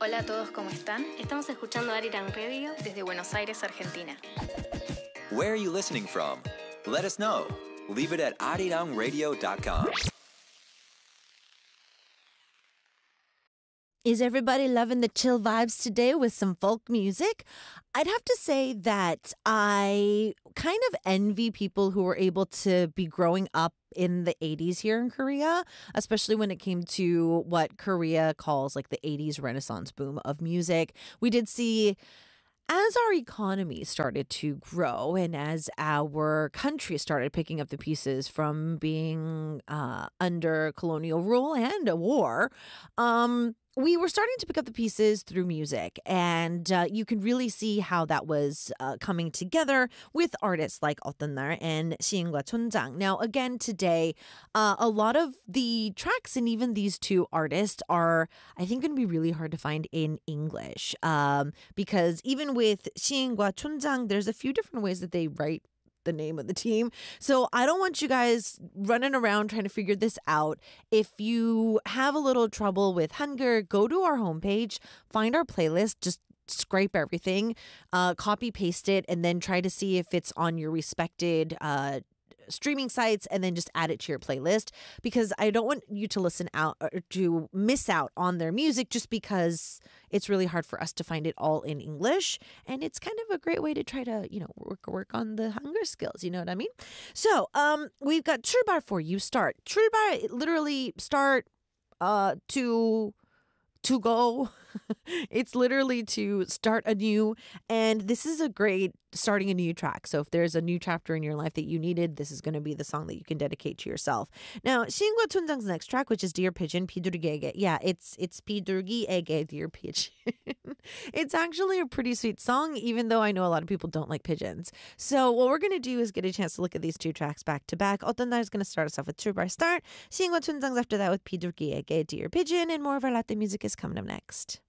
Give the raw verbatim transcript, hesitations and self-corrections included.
Hola a todos, ¿cómo están? Estamos escuchando Arirang Radio desde Buenos Aires, Argentina. Where are you listening from? Let us know. Leave it at arirang radio dot com. Is everybody loving the chill vibes today with some folk music? I'd have to say that I kind of envy people who were able to be growing up in the eighties here in Korea, especially when it came to what Korea calls like the eighties Renaissance boom of music. We did see, as our economy started to grow and as our country started picking up the pieces from being uh, under colonial rule and a war, um, we were starting to pick up the pieces through music. And uh, you can really see how that was uh, coming together with artists like Ottenar and 시인과 촌장. Now, again, today, uh, a lot of the tracks and even these two artists are, I think, going to be really hard to find in English. Um, because even with 시인과 촌장, there's a few different ways that they write the name of the team. So I don't want you guys running around trying to figure this out. If you have a little trouble with Hangul, go to our homepage, find our playlist, just scrape everything, uh, copy paste it, and then try to see if it's on your respected uh streaming sites, and then just add it to your playlist, because I don't want you to listen out or to miss out on their music just because it's really hard for us to find it all in English. And it's kind of a great way to try to, you know, work work on the Hangul skills. You know what I mean? So um, we've got 출발 for you. Start. 출발, literally start uh, to... to go. It's literally to start anew. And this is a great starting a new track. So if there's a new chapter in your life that you needed, this is going to be the song that you can dedicate to yourself. Now, 시인과 촌장's next track, which is Dear Pigeon, 비둘기에게. Yeah, it's it's 비둘기에게, Dear Pigeon. It's actually a pretty sweet song, even though I know a lot of people don't like pigeons. So what we're going to do is get a chance to look at these two tracks back to back. Ottenar is going to start us off with 출발 start. 시인과 촌장's after that with 비둘기에게, Dear Pigeon, and more of our Latin music is coming up next.